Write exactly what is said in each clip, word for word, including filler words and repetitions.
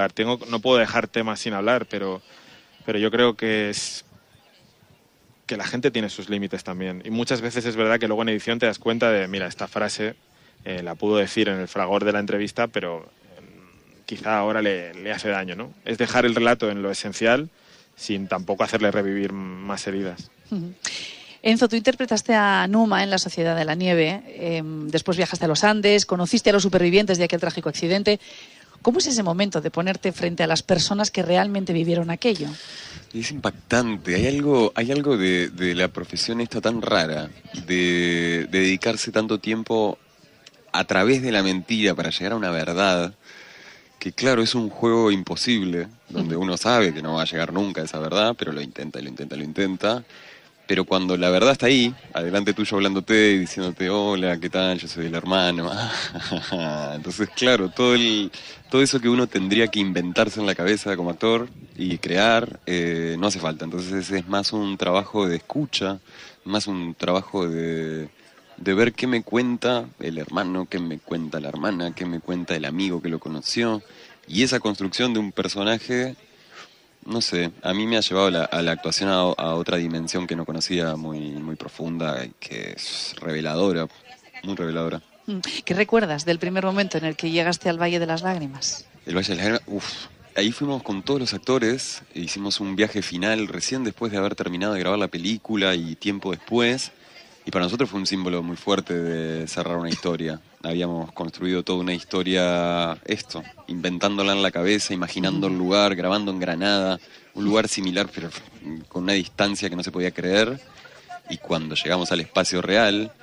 Tengo, no puedo dejar temas sin hablar, pero, pero yo creo que es que la gente tiene sus límites también. Y muchas veces es verdad que luego en edición te das cuenta de, mira, esta frase eh, la pudo decir en el fragor de la entrevista, pero eh, quizá ahora le, le hace daño, ¿no? Es dejar el relato en lo esencial sin tampoco hacerle revivir más heridas. Uh-huh. Enzo, tú interpretaste a Numa en La Sociedad de la Nieve, eh, después viajaste a los Andes, conociste a los supervivientes de aquel trágico accidente. ¿Cómo es ese momento de ponerte frente a las personas que realmente vivieron aquello? Es impactante. Hay algo, hay algo de, de la profesión esta tan rara, de, de dedicarse tanto tiempo a través de la mentira para llegar a una verdad, que claro, es un juego imposible, donde uno sabe que no va a llegar nunca a esa verdad, pero lo intenta, y lo intenta, lo intenta. Pero cuando la verdad está ahí, adelante tuyo hablándote y diciéndote, hola, ¿qué tal? Yo soy el hermano. Entonces, claro, todo el todo eso que uno tendría que inventarse en la cabeza como actor y crear, eh, no hace falta. Entonces es más un trabajo de escucha, más un trabajo de, de ver qué me cuenta el hermano, qué me cuenta la hermana, qué me cuenta el amigo que lo conoció. Y esa construcción de un personaje... No sé, a mí me ha llevado la, a la actuación a, a otra dimensión que no conocía, muy, muy profunda y que es reveladora, muy reveladora. ¿Qué recuerdas del primer momento en el que llegaste al Valle de las Lágrimas? El Valle de las Lágrimas, uff, ahí fuimos con todos los actores, e hicimos un viaje final recién después de haber terminado de grabar la película y tiempo después. Y para nosotros fue un símbolo muy fuerte de cerrar una historia. Habíamos construido toda una historia, esto, inventándola en la cabeza, imaginando el lugar, grabando en Granada, un lugar similar pero con una distancia que no se podía creer. Y cuando llegamos al espacio real,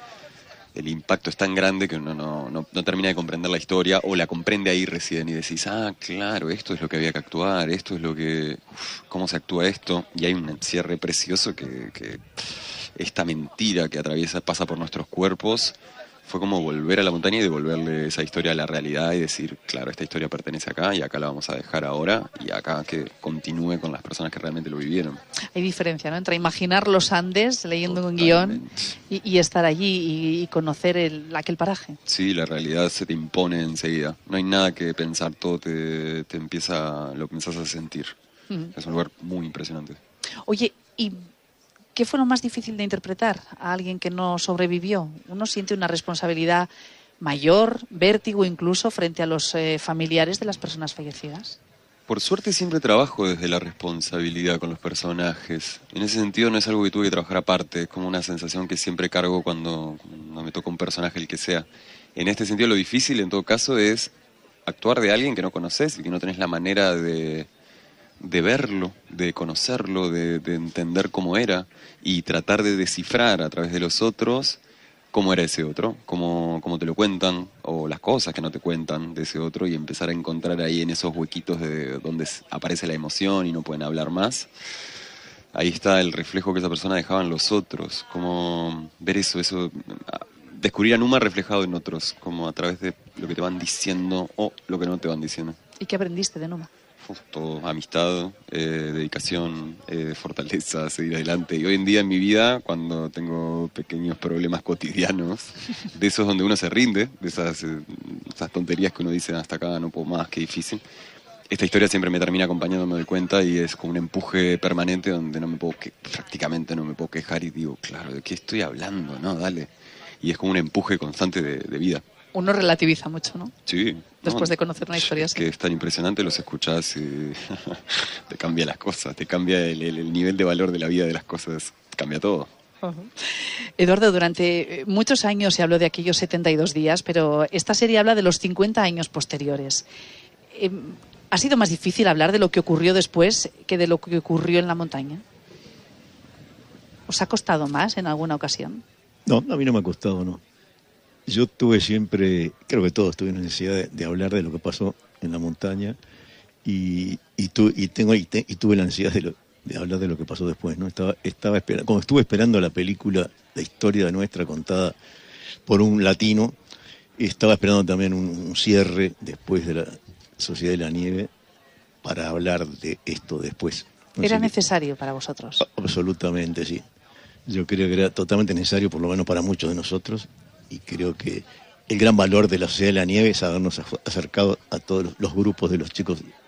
el impacto es tan grande que uno no, no, no termina de comprender la historia, o la comprende ahí recién y decís, ah, claro, esto es lo que había que actuar, esto es lo que... Uf, ¿cómo se actúa esto? Y hay un cierre precioso que... que esta mentira que atraviesa, pasa por nuestros cuerpos, fue como volver a la montaña y devolverle esa historia a la realidad y decir, claro, esta historia pertenece acá y acá la vamos a dejar ahora y acá que continúe con las personas que realmente lo vivieron. Hay diferencia, ¿no?, entre imaginar los Andes leyendo Totalmente. un guión y, y estar allí y, y conocer el, aquel paraje. Sí, la realidad se te impone enseguida. No hay nada que pensar, todo te, te empieza, lo empiezas a sentir. Uh-huh. Es un lugar muy impresionante. Oye, y... ¿qué fue lo más difícil de interpretar a alguien que no sobrevivió? Uno siente una responsabilidad mayor, vértigo incluso, frente a los eh, familiares de las personas fallecidas. Por suerte siempre trabajo desde la responsabilidad con los personajes. En ese sentido no es algo que tuve que trabajar aparte, es como una sensación que siempre cargo cuando, cuando me toca un personaje, el que sea. En este sentido lo difícil en todo caso es actuar de alguien que no conoces y que no tenés la manera de... de verlo, de conocerlo, de, de entender cómo era y tratar de descifrar a través de los otros cómo era ese otro, cómo, cómo te lo cuentan o las cosas que no te cuentan de ese otro y empezar a encontrar ahí en esos huequitos de donde aparece la emoción y no pueden hablar más. Ahí está el reflejo que esa persona dejaba en los otros, como ver eso, eso, descubrir a Numa reflejado en otros, como a través de lo que te van diciendo o lo que no te van diciendo. ¿Y qué aprendiste de Numa? Todo, amistad, eh, dedicación, eh, fortaleza, seguir adelante. Y hoy en día en mi vida, cuando tengo pequeños problemas cotidianos, de esos donde uno se rinde, de esas, eh, esas tonterías que uno dice hasta acá no puedo más, qué difícil, esta historia siempre me termina acompañando, me doy cuenta, y es como un empuje permanente donde no me puedo que, prácticamente no me puedo quejar y digo, claro, ¿de qué estoy hablando? No, dale. Y es como un empuje constante de, de vida. Uno relativiza mucho, ¿no? Sí. Después no, de conocer una historia es así. Que es tan impresionante, los escuchás y te cambia las cosas, te cambia el, el, el nivel de valor de la vida de las cosas, cambia todo. Uh-huh. Eduardo, durante muchos años se habló de aquellos setenta y dos días, pero esta serie habla de los cincuenta años posteriores. Eh, ¿Ha sido más difícil hablar de lo que ocurrió después que de lo que ocurrió en la montaña? ¿Os ha costado más en alguna ocasión? No, a mí no me ha costado, no. Yo tuve siempre, creo que todos tuvimos necesidad de, de hablar de lo que pasó en la montaña y, y, tu, y, tengo, y, te, y tuve la necesidad de, lo, de hablar de lo que pasó después, ¿no? Estaba, estaba esperando, como estuve esperando la película, la historia nuestra contada por un latino, estaba esperando también un, un cierre después de la Sociedad de la Nieve para hablar de esto después. No ¿Era sé, necesario para vosotros? Absolutamente, sí. Yo creo que era totalmente necesario, por lo menos para muchos de nosotros. Y creo que el gran valor de la Sociedad de la Nieve es habernos acercado a todos los grupos de los chicos